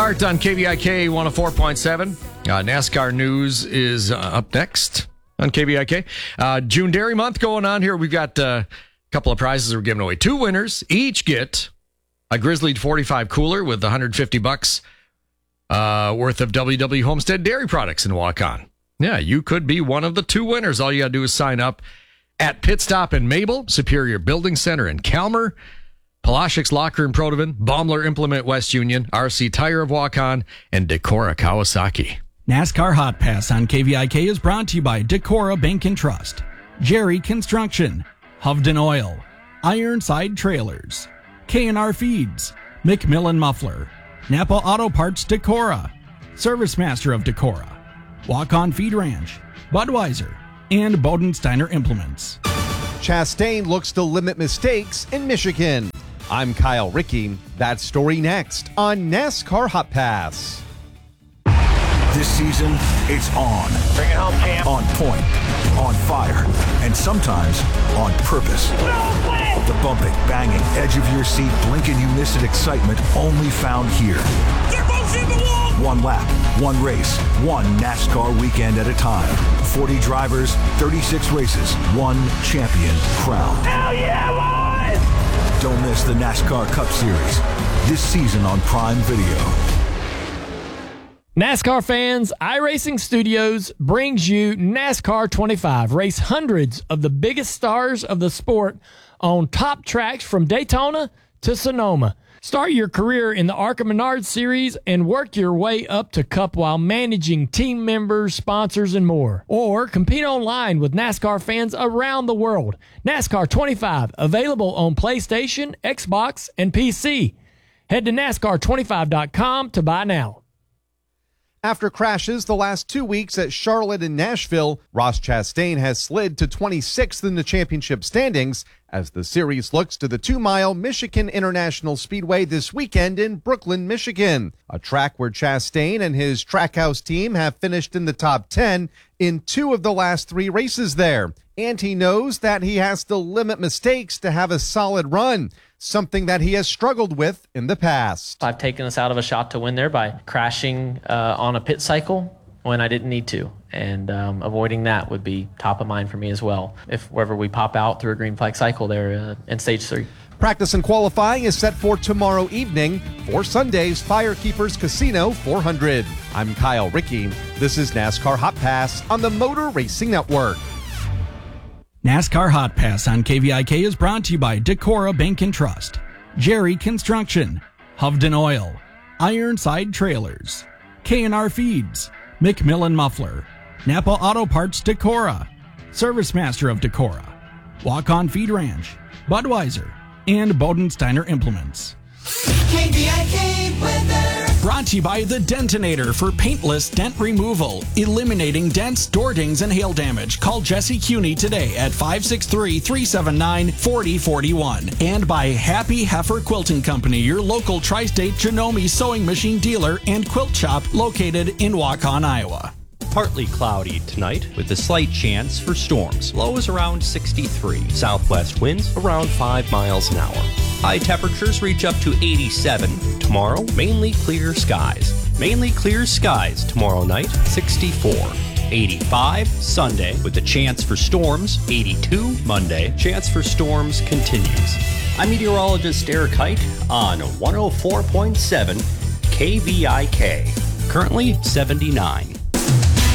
Bart on KVIK 104.7. NASCAR news is up next on KVIK. June Dairy Month going on here. We've got a couple of prizes we're giving away. 2 winners each get a Grizzly 45 cooler with $150 worth of WW Homestead dairy products in walk-on. Yeah, you could be one of the 2 winners. All you got to do is sign up at Pit Stop in Mabel, Superior Building Center in Calmer, Palashik's Locker in Protovan, Baumler Implement West Union, RC Tire of Waukon, and Decorah Kawasaki. NASCAR Hot Pass on KVIK is brought to you by Decorah Bank and Trust, Jerry Construction, Hovden Oil, Ironside Trailers, K&R Feeds, McMillan Muffler, Napa Auto Parts Decorah, Service Master of Decorah, Waukon Feed Ranch, Budweiser, and Bodensteiner Implements. Chastain looks to limit mistakes in Michigan. I'm Kyle Rickey. That story next on NASCAR Hot Pass. This season, it's on. Bring it home, champ. On point, on fire, and sometimes on purpose. The bumping, banging, edge of your seat, blink and you miss it excitement only found here. They're both in the wall. One lap, one race, one NASCAR weekend at a time. 40 drivers, 36 races, one champion crowned. Hell yeah, boys! Don't miss the NASCAR Cup Series this season on Prime Video. NASCAR fans, iRacing Studios brings you NASCAR 25. Race hundreds of the biggest stars of the sport on top tracks from Daytona to Sonoma. Start your career in the ARCA Menard Series and work your way up to Cup while managing team members, sponsors, and more. Or compete online with NASCAR fans around the world. NASCAR 25, available on PlayStation, Xbox, and PC. Head to NASCAR25.com to buy now. After crashes the last 2 weeks at Charlotte and Nashville, Ross Chastain has slid to 26th in the championship standings as the series looks to the 2-mile Michigan International Speedway this weekend in Brooklyn, Michigan, a track where Chastain and his Trackhouse team have finished in the top 10 in 2 of the last 3 races there. And he knows that he has to limit mistakes to have a solid run, something that he has struggled with in the past. I've taken us out of a shot to win there by crashing on a pit cycle when I didn't need to. And avoiding that would be top of mind for me as well, if wherever we pop out through a green flag cycle there in stage 3. Practice and qualifying is set for tomorrow evening for Sunday's Firekeepers Casino 400. I'm Kyle Rickey. This is NASCAR Hot Pass on the Motor Racing Network. NASCAR Hot Pass on KVIK is brought to you by Decorah Bank and Trust, Jerry Construction, Hovden Oil, Ironside Trailers, K&R Feeds, McMillan Muffler, Napa Auto Parts Decorah, Service Master of Decorah, Waukon Feed Ranch, Budweiser, and Bodensteiner Implements. KVIK weather. Brought to you by the Dentinator for paintless dent removal, eliminating dents, door dings, and hail damage. Call Jesse Cuney today at 563-379-4041. And by Happy Heifer Quilting Company, your local tri-state Janome sewing machine dealer and quilt shop located in Waukon, Iowa. Partly cloudy tonight with a slight chance for storms. Lows around 63. Southwest winds around 5 miles an hour. High temperatures reach up to 87. Tomorrow, mainly clear skies. Mainly clear skies tomorrow night, 64. 85 Sunday with a chance for storms. 82 Monday. Chance for storms continues. I'm meteorologist Eric Height on 104.7 KVIK. Currently 79.